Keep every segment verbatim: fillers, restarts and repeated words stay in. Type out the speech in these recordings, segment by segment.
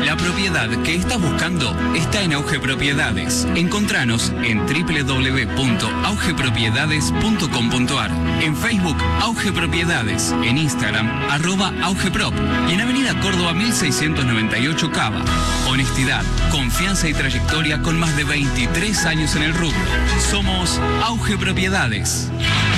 La propiedad que estás buscando está en Auge Propiedades. Encontranos en doble u doble u doble u punto auge propiedades punto com punto ar, en Facebook Auge Propiedades, en Instagram arroba augeprop y en Avenida Córdoba mil seiscientos noventa y ocho Cava. Honestidad, confianza y trayectoria con más de veintitrés años en el rubro. Somos Auge Propiedades.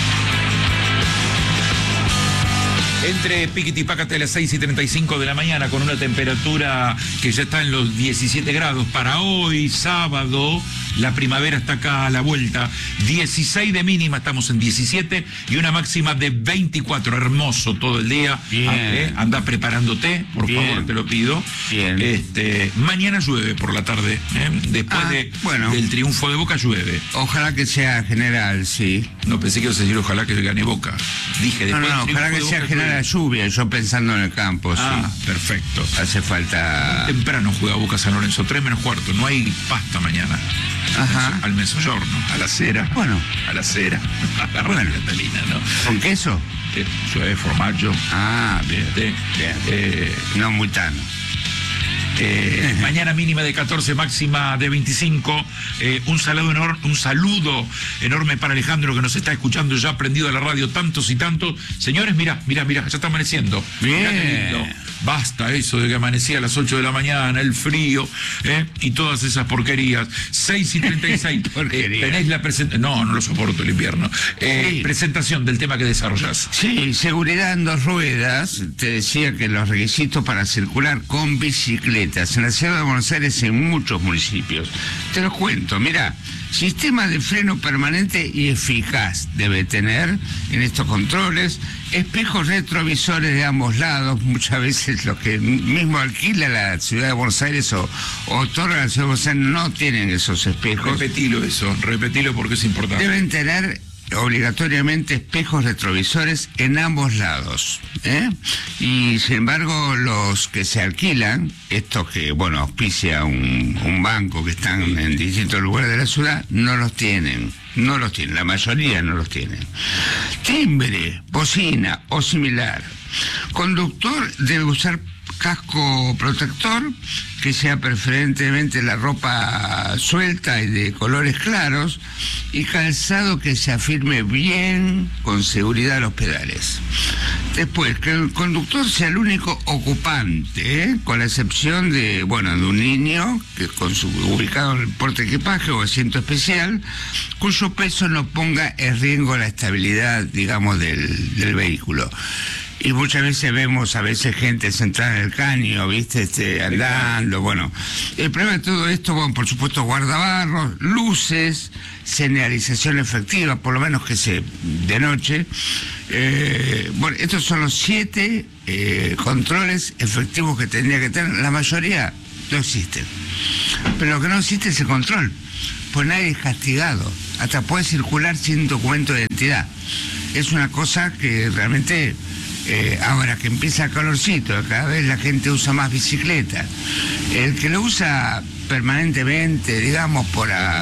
Entre Piquiti y Pácate a las seis y treinta y cinco de la mañana, con una temperatura que ya está en los diecisiete grados. Para hoy, sábado, la primavera está acá a la vuelta. dieciséis de mínima, estamos en diecisiete, y una máxima de veinticuatro. Hermoso todo el día. Bien. Eh, anda preparándote, por Bien. favor, te lo pido. Bien. Este, mañana llueve por la tarde. Eh, después Ah, de, bueno. del triunfo de Boca llueve. Ojalá que sea general, sí. No pensé que ibas a decir ojalá que gane Boca. Dije No, después no, del ojalá triunfo que de sea Boca, general llueve. lluvia, yo pensando en el campo, Ah, sí. perfecto. Hace falta... Temprano juega Boca San Lorenzo, tres menos cuarto, no hay pasta mañana. Ajá. Al mezzogiorno, a la cera. Bueno. A la cera. A la Bueno. Catalina, ¿no? ¿Con queso? Eh, Llueve formaggio. Ah, bien, Este, bien. eh, No muy tan. Eh, mañana mínima de catorce, máxima de veinticinco. Eh, un, saludo enorme, un saludo enorme para Alejandro, que nos está escuchando ya prendido a la radio tantos y tantos. Señores, mira, mira, mira, ya está amaneciendo. Mirá qué Bien. lindo. Basta eso de que amanecía a las ocho de la mañana, el frío, ¿eh? Y todas esas porquerías. seis y treinta y seis. Porquería. Eh, tenés la presentación. No, no lo soporto el invierno. Eh, Sí. Presentación del tema que desarrollás. Sí, seguridad en dos ruedas. Te decía que los requisitos para circular con bicicletas en la ciudad de Buenos Aires, en muchos municipios. Te los cuento, mira, sistema de freno permanente y eficaz debe tener en estos controles, espejos retrovisores de ambos lados, muchas veces los que mismo alquila la ciudad de Buenos Aires o, o otorga la ciudad de Buenos Aires no tienen esos espejos. Repetilo eso, repetilo porque es importante. Deben tener obligatoriamente espejos retrovisores en ambos lados, ¿eh? Y sin embargo los que se alquilan, estos que, bueno, auspicia un, un banco que están en distintos lugares de la ciudad, no los tienen, no los tienen, la mayoría no los tienen. Timbre, bocina o similar. Conductor debe usar casco protector, que sea preferentemente la ropa suelta y de colores claros, y calzado que se afirme bien con seguridad a los pedales. Después, que el conductor sea el único ocupante, ¿eh? Con la excepción de, bueno, de un niño que con su ubicado en el porte equipaje o asiento especial, cuyo peso no ponga en riesgo la estabilidad, digamos, del, del vehículo. Y muchas veces vemos a veces gente sentada en el caño, ¿viste? Este, andando, bueno. El problema de todo esto, bueno, por supuesto, guardabarros, luces, señalización efectiva, por lo menos que se de noche. Eh, bueno, estos son los siete eh, controles efectivos que tendría que tener. La mayoría no existen. Pero lo que no existe es el control. Pues nadie es castigado. Hasta puede circular sin documento de identidad. Es una cosa que realmente... Eh, ahora que empieza el calorcito, cada vez la gente usa más bicicleta. El que lo usa permanentemente, digamos, para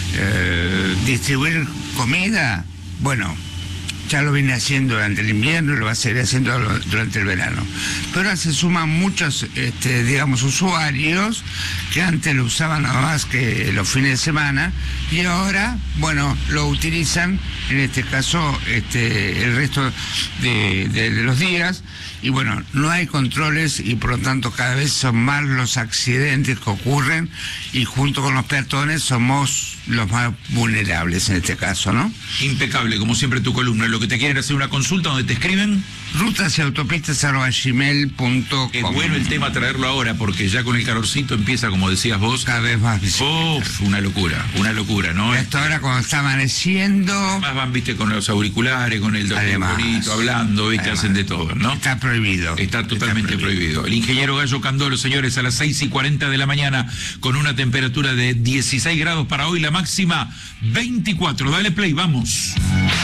eh, distribuir comida, bueno, ya lo viene haciendo durante el invierno y lo va a seguir haciendo durante el verano. Pero ahora se suman muchos, este, digamos, usuarios que antes lo usaban nada más que los fines de semana y ahora, bueno, lo utilizan, en este caso, este, el resto de, de, de los días. Y bueno, no hay controles y por lo tanto cada vez son más los accidentes que ocurren y junto con los peatones somos los más vulnerables en este caso, ¿no? Impecable, como siempre tu columna. Lo que te quieren hacer una consulta, donde te escriben. Rutas y autopistas arroba gmail punto com. Es bueno el tema traerlo ahora, porque ya con el calorcito empieza, como decías vos. Cada vez más bicicletas. Uf, una locura, una locura, ¿no? Y hasta ahora cuando está amaneciendo... Además van, viste, con los auriculares, con el Además, doctorito hablando, viste, además, hacen de todo, ¿no? Está prohibido. Está totalmente prohibido. El ingeniero Gallo Candolo, señores, a las seis y cuarenta de la mañana, con una temperatura de dieciséis grados para hoy, la máxima veinticuatro. Dale play, vamos.